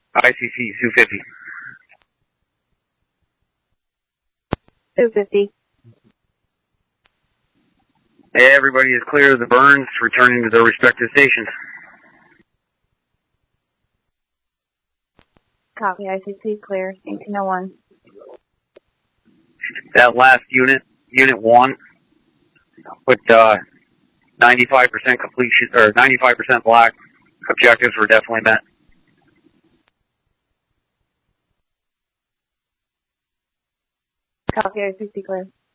ICC 250. 250. Everybody is clear of the burns, returning to their respective stations. Copy, ICC clear, 1801. That last unit, Unit 1, with 95% completion, or 95% black, objectives were definitely met. Copy, ICC clear.